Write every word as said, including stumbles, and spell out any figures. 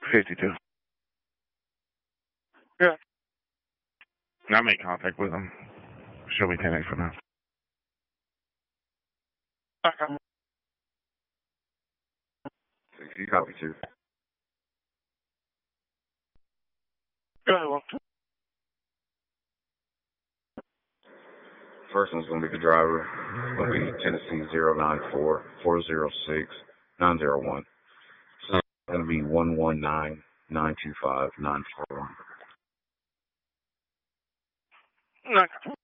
fifty-two. Yeah. I'll make contact with them. She'll be ten eight for now. Okay. You copy too. Really well. First one's going to be the driver. It's going to be Tennessee zero nine four four zero six nine zero one. So it's going to be one one nine nine two five nine four one. Okay.